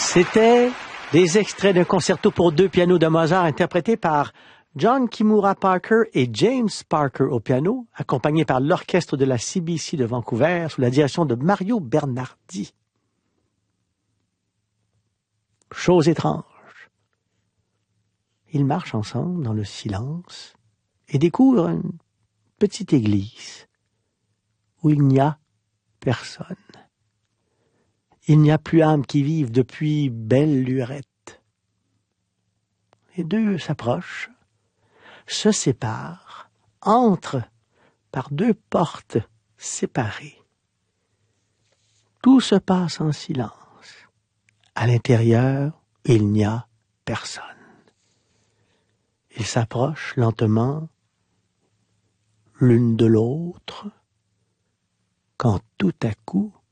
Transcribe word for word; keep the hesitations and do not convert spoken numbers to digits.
C'était des extraits d'un concerto pour deux pianos de Mozart interprété par John Kimura Parker et James Parker au piano, accompagné par l'orchestre de la C B C de Vancouver sous la direction de Mario Bernardi. Chose étrange. Ils marchent ensemble dans le silence et découvrent une petite église où il n'y a personne. Il n'y a plus âme qui vive depuis belle lurette. Les deux s'approchent, se séparent, entrent par deux portes séparées. Tout se passe en silence. À l'intérieur, il n'y a personne. Ils s'approchent lentement l'une de l'autre, quand tout à coup,